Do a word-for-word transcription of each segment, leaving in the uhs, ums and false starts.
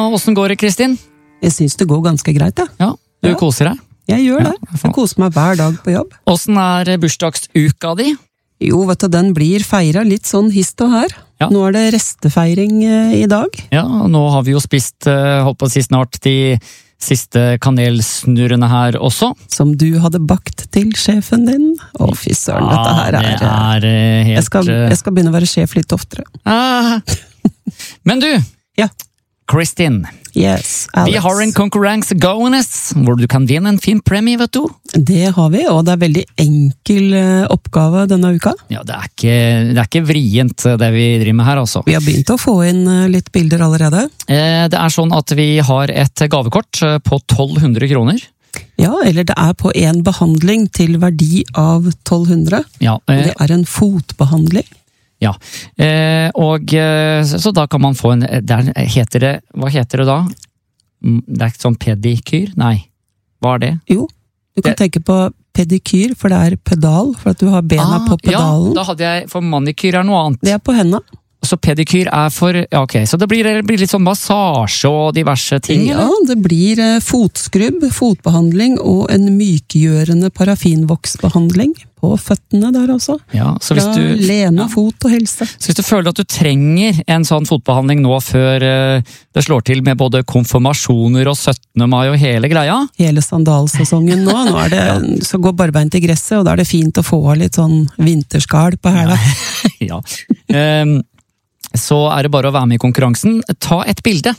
hvordan går det, Kristin? Jeg synes det går ganske greit, ja. Ja, du Ja. koser deg? Jeg gjør det. Ja, Jeg koser meg hver dag på jobb. Hvordan er bursdagsuka di? Jo, vet du, den blir feiret litt sånn hist og her. Ja. Nå er det restefeiring eh, i dag. Ja, nå har vi jo spist, eh, holdt på å si snart, de siste kanelsnurrene her også. Som du hadde bakt til sjefen din. Å, fy søren, dette her er... det er eh, helt... jeg, skal, jeg skal begynne å være sjef litt oftere. Ah. Men du, Ja. Kristin, Yes, Alex. vi har en konkurranse gående, hvor du kan vinne en fin premie, vet du. Det har vi, og det er veldig enkel eh, oppgave denne uka. Ja, det er ikke, det er ikke vrient det vi driver med her, altså. Vi har begynt å få inn eh, litt bilder allerede. Eh, Det er sånn at vi har et gavekort eh, på tolv hundre kroner. Ja, eller det er på en behandling til verdi av tolv hundre. Ja, Og eh, det er en fotbehandling. ja. Eh, og eh, så da kan man få en, der heter det, hva heter det da? Mm, Det er ikke sånn pedikyr? Nei. Hva er det? Jo, du kan Det- tenke på pedikyr, for det er pedal, for at du har bena på pedalen. Ja, da hadde jeg, for manikyr er noe annet. Det er på henda. Så pedikyr er for, ja ok, så det blir, det blir litt sånn massasje og diverse ting, Ja, eller? det blir eh, fotskrubb, fotbehandling og en mykgjørende parafinvoksbehandling på føttene der også. Ja, så hvis Fra du, Lene ja. Fot og Helse. så hvis du føler at du trenger en sånn fotbehandling nå før eh, det slår til med både konfirmasjoner og syttende mai og hele greia, Hele sandalsesongen nå. Nå er det, så går barbeint i gresset, og da er det fint å få av litt sånn vinterskal på hæla. ja, Ehm, så er det bare å være med i konkurransen. Ta et bilde.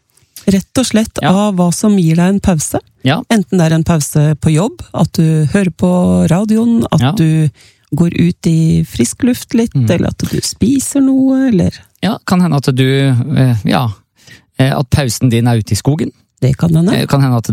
Rett og slett Ja. av hva som gir deg en pause. Ja, Enten det er en pause på jobb, at du hører på radioen, at Ja. du går ut i frisk luft litt, Mm. eller at du spiser noe, eller ja, kan hende at du, eh, ja, eh, at pausen din er ute i skogen. det kan hende. Eh, Kan hende at